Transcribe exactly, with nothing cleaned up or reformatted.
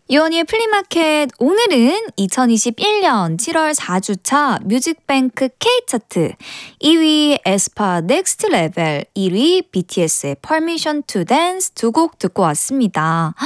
이원희의 플리마켓, 오늘은 이천이십일 년 칠월 사 주차 뮤직뱅크 K-차트 이 위 에스파 넥스트 레벨, 일 위 비티에스의 Permission to Dance 두 곡 듣고 왔습니다.